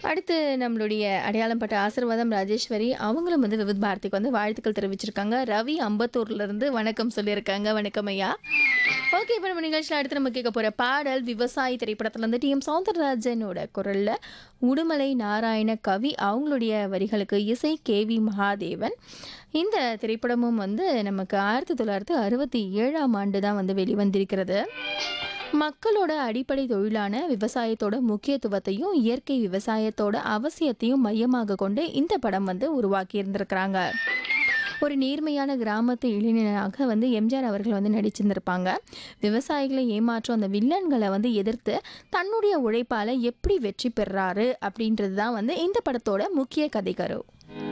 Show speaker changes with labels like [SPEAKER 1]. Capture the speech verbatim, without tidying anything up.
[SPEAKER 1] அடுத்து நம்மளுடைய அடையாளம் பட்ட ஆசீர்வாதம் ராஜேஸ்வரி அவங்களும் வந்து விவித் பாரதிக்கு வந்து வாழ்த்துக்கள் தெரிவிச்சிருக்காங்க. ரவி அம்பத்தூர்ல இருந்து வணக்கம் சொல்லியிருக்காங்க. வணக்கம் ஐயா. ஓகே, இப்போ நம்ம நிகழ்ச்சியில் அடுத்து நம்ம கேட்க போற பாடல் விவசாயி திரைப்படத்துல இருந்து டி எம் சௌந்தரராஜனோட குரல்ல உடுமலை நாராயண கவி அவங்களுடைய வரிகளுக்கு இசை கே வி மகாதேவன். இந்த திரைப்படமும் வந்து நமக்கு ஆயிரத்தி தொள்ளாயிரத்தி அறுபத்தி ஏழாம் ஆண்டு தான் வந்து வெளிவந்திருக்கிறது. மக்களோட அடிப்படை தொழிலான விவசாயத்தோட முக்கியத்துவத்தையும் இயற்கை விவசாயத்தோட அவசியத்தையும் மையமாக கொண்டு இந்த படம் வந்து உருவாக்கி இருந்திருக்கிறாங்க. ஒரு நேர்மையான கிராமத்து இளைஞனாக வந்து எம்ஜிஆர் அவர்கள் வந்து நடிச்சிருந்திருப்பாங்க. விவசாயிகளை ஏமாற்றும் அந்த வில்லன்களை வந்து எதிர்த்து தன்னுடைய உழைப்பால் எப்படி வெற்றி பெறாரு அப்படின்றது தான் வந்து இந்த படத்தோட முக்கிய கதைக்கரு.